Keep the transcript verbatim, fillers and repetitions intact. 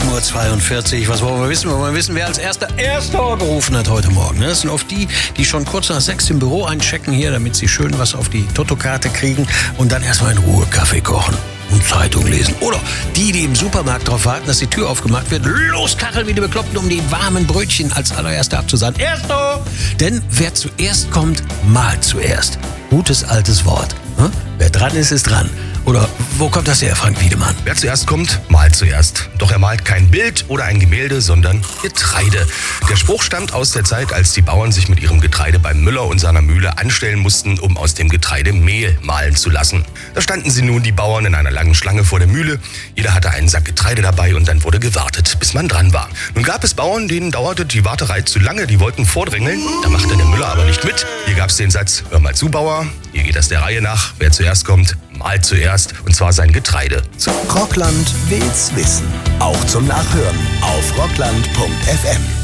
Uhr zweiundvierzig. Was wollen wir wissen? Wir wollen wissen, wer als erster Erster gerufen hat heute Morgen. Das sind oft die, die schon kurz nach sechs im Büro einchecken hier, damit sie schön was auf die Tottokarte kriegen und dann erstmal in Ruhe Kaffee kochen und Zeitung lesen. Oder die, die im Supermarkt darauf warten, dass die Tür aufgemacht wird, loskacheln wie die Bekloppten, um die warmen Brötchen als allererster abzusagen. Erster! Denn wer zuerst kommt, malt zuerst. Gutes altes Wort. Hm? Wer dran ist, ist dran. Oder wo kommt das her, Frank Wiedemann? Wer zuerst kommt, malt zuerst. Doch er malt kein Bild oder ein Gemälde, sondern Getreide. Der Spruch stammt aus der Zeit, als die Bauern sich mit ihrem Getreide beim Müller und seiner Mühle anstellen mussten, um aus dem Getreide Mehl mahlen zu lassen. Da standen sie nun, die Bauern, in einer langen Schlange vor der Mühle. Jeder hatte einen Sack Getreide dabei und dann wurde gewartet, bis man dran war. Nun gab es Bauern, denen dauerte die Warterei zu lange, die wollten vordrängeln. Da machte der Müller aber nicht mit. Hier gab es den Satz: Hör mal zu, Bauer, hier geht das der Reihe nach. Wer zuerst kommt, malt zuerst, und zwar sein Getreide. Rockland will's wissen. Auch zum Nachhören auf rockland punkt f m.